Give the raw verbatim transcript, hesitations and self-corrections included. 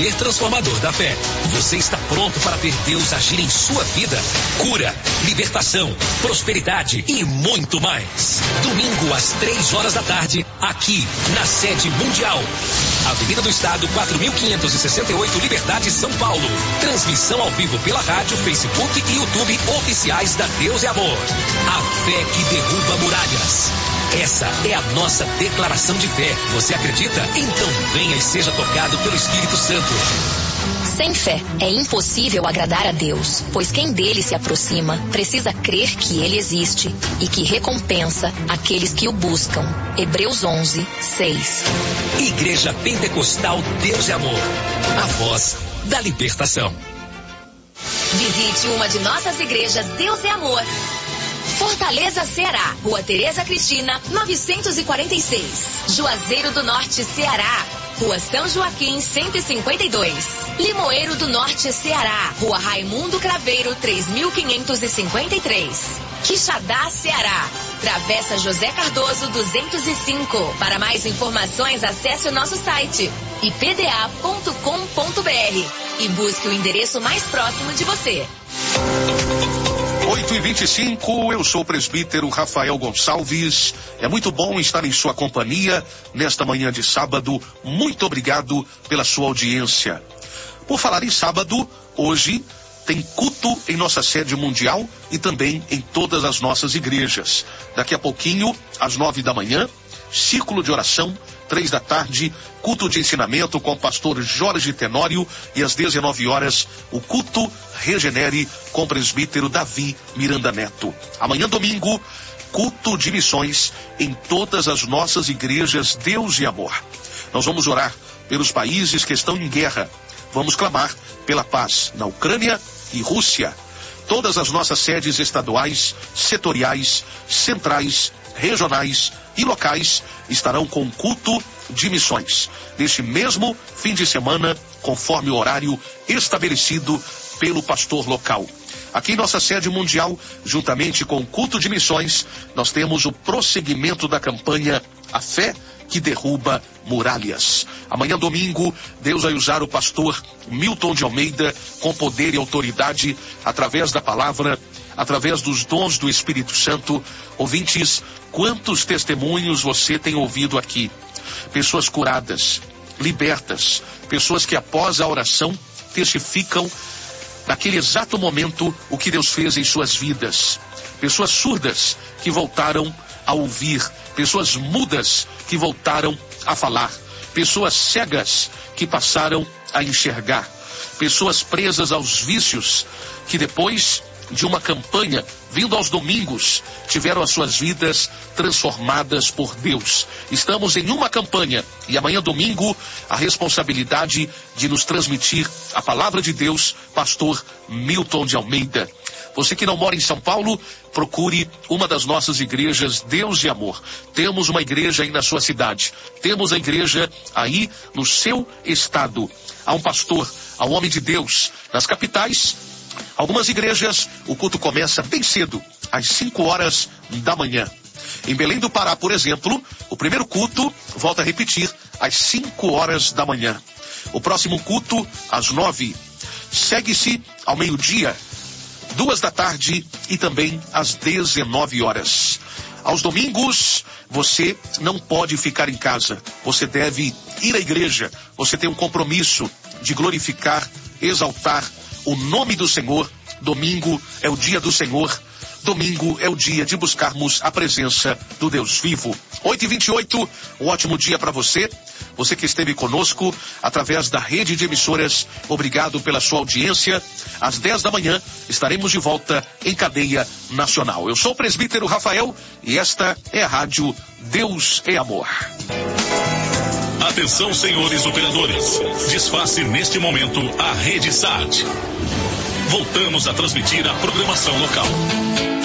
poder transformador da fé. Você está pronto para ver Deus agir em sua vida? Cura, libertação, prosperidade e muito mais. Domingo às três horas da tarde, aqui na sede mundial. Avenida do Estado, quatro mil quinhentos e sessenta e oito, Liberdade, São Paulo. Transmissão ao vivo pela rádio, Facebook e YouTube oficiais da Deus é Amor. A fé que derruba muralhas. Essa é a nossa declaração de fé. Você acredita? Então venha e seja tocado pelo Espírito Santo. Sem fé é impossível agradar a Deus, pois quem dele se aproxima precisa crer que ele existe e que recompensa aqueles que o buscam. Hebreus onze, seis. Igreja Pentecostal Deus é Amor. A voz da libertação. Visite uma de nossas igrejas Deus é Amor. Fortaleza, Ceará, Rua Tereza Cristina, novecentos e quarenta e seis. Juazeiro do Norte, Ceará, Rua São Joaquim, cento e cinquenta e dois. Limoeiro do Norte, Ceará, Rua Raimundo Craveiro, três mil quinhentos e cinquenta e três. Quixadá, Ceará, Travessa José Cardoso, duzentos e cinco. Para mais informações, acesse o nosso site i p d a ponto com ponto b r e busque o endereço mais próximo de você. oito e vinte e cinco, eu sou o presbítero Rafael Gonçalves. É muito bom estar em sua companhia nesta manhã de sábado. Muito obrigado pela sua audiência. Por falar em sábado, hoje tem culto em nossa sede mundial e também em todas as nossas igrejas. Daqui a pouquinho, às nove da manhã, círculo de oração, três da tarde, culto de ensinamento com o pastor Jorge Tenório e às dezenove horas, o culto Regenere com o presbítero Davi Miranda Neto. Amanhã, domingo, culto de missões em todas as nossas igrejas Deus e Amor. Nós vamos orar pelos países que estão em guerra. Vamos clamar pela paz na Ucrânia e Rússia. Todas as nossas sedes estaduais, setoriais, centrais, regionais e locais estarão com culto de missões neste mesmo fim de semana, conforme o horário estabelecido pelo pastor local. Aqui em nossa sede mundial, juntamente com o culto de missões, nós temos o prosseguimento da campanha A Fé que Derruba Muralhas. Amanhã, domingo, Deus vai usar o pastor Milton de Almeida com poder e autoridade através da palavra, através dos dons do Espírito Santo. Ouvintes, quantos testemunhos você tem ouvido aqui? Pessoas curadas, libertas, pessoas que após a oração testificam naquele exato momento o que Deus fez em suas vidas. Pessoas surdas que voltaram a ouvir, pessoas mudas que voltaram a falar, pessoas cegas que passaram a enxergar, pessoas presas aos vícios que depois de uma campanha, vindo aos domingos, tiveram as suas vidas transformadas por Deus. Estamos em uma campanha e amanhã, domingo, a responsabilidade de nos transmitir a palavra de Deus, pastor Milton de Almeida. Você que não mora em São Paulo, procure uma das nossas igrejas Deus e Amor. Temos uma igreja aí na sua cidade. Temos a igreja aí no seu estado. Há um pastor, há um homem de Deus. Nas capitais, algumas igrejas, o culto começa bem cedo, às cinco horas da manhã. Em Belém do Pará, por exemplo, o primeiro culto, volta a repetir, às cinco horas da manhã. O próximo culto, às nove. Segue-se ao meio-dia, duas da tarde e também às dezenove horas. Aos domingos, você não pode ficar em casa. Você deve ir à igreja. Você tem um compromisso de glorificar, exaltar o nome do Senhor. Domingo é o dia do Senhor. Domingo é o dia de buscarmos a presença do Deus vivo. oito e vinte e oito, um ótimo dia para você. Você que esteve conosco através da rede de emissoras, obrigado pela sua audiência. Às dez da manhã estaremos de volta em cadeia nacional. Eu sou o presbítero Rafael e esta é a rádio Deus é Amor. Atenção, senhores operadores. Desface neste momento a rede S A T. Voltamos a transmitir a programação local.